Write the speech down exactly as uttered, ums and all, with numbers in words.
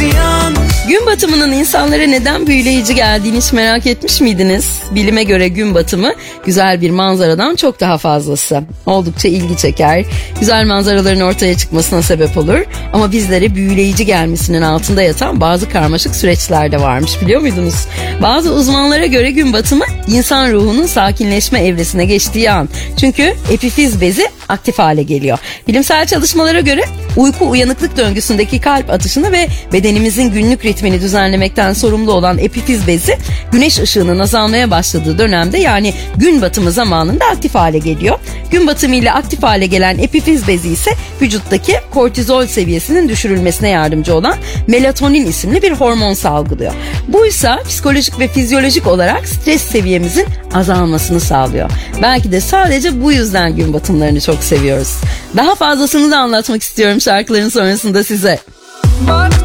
ziyan. Gün batımının insanlara neden büyüleyici geldiğini hiç merak etmiş miydiniz? Bilime göre gün batımı güzel bir manzaradan çok daha fazlası. Oldukça ilgi çeker, güzel manzaraların ortaya çıkmasına sebep olur. Ama bizlere büyüleyici gelmesinin altında yatan bazı karmaşık süreçler de varmış, biliyor muydunuz? Bazı uzmanlara göre gün batımı insan ruhunun sakinleşme evresine geçtiği an. Çünkü epifiz bezi aktif hale geliyor. Bilimsel çalışmalara göre uyku uyanıklık döngüsündeki kalp atışını ve bedenimizin günlük ritmini düzenlemekten sorumlu olan epifiz bezi güneş ışığının azalmaya başladığı dönemde, yani gün batımı zamanında aktif hale geliyor. Gün batımı ile aktif hale gelen epifiz bezi ise vücuttaki kortizol seviyesinin düşürülmesine yardımcı olan melatonin isimli bir hormon salgılıyor. Bu ise psikolojik ve fizyolojik olarak stres seviyemizin azalmasını sağlıyor. Belki de sadece bu yüzden gün batımlarını çok seviyoruz. Daha fazlasını da anlatmak istiyorum şarkıların sonrasında size.